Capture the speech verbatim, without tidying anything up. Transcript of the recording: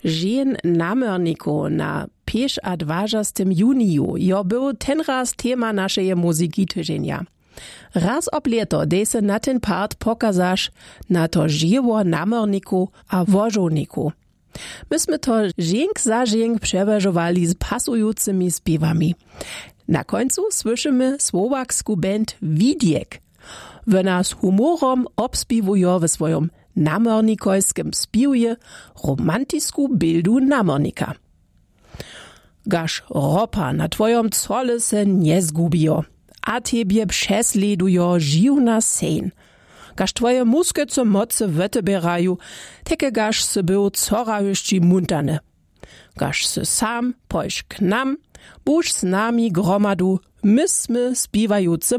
Žen namerniko na pięć a dwudziestego juniju jo był ten raz tema naszej muzyki tydzienia. Raz ob leto dej se na ten part pokazasz na to żywo namerniku a wożowniku. Myśmy to dźwięk za dźwięk przeważowali z pasującymi śpiewami. Na końcu słyszymy słowaksku band Widiek. Wona z humorom obspiwują w swoim namernikojskim spiwie romantisku bildu namernika. Gaż ropa na twojom cole se nie zgubijo, a tebie przesledujo žiwna sen. Gaż twoje muske co moce wetebieraju, teke gaż se był cora jeszcze muntane. Gaż se sam pojś k nam, buż z nami gromadu, my sme spiwajuce